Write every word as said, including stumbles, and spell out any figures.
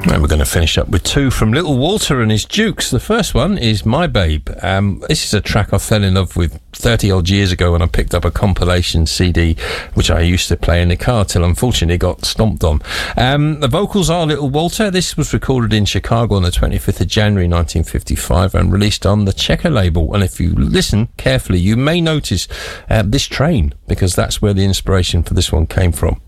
And we're going to finish up with two from Little Walter and his Dukes. The first one is My Babe. Um, this is a track I fell in love with thirty odd years ago when I picked up a compilation C D, which I used to play in the car till unfortunately it got stomped on. Um, the vocals are Little Walter. This was recorded in Chicago on the twenty-fifth of January nineteen fifty-five and released on the Checker label. And if you listen carefully, you may notice uh, this train, because that's where the inspiration for this one came from.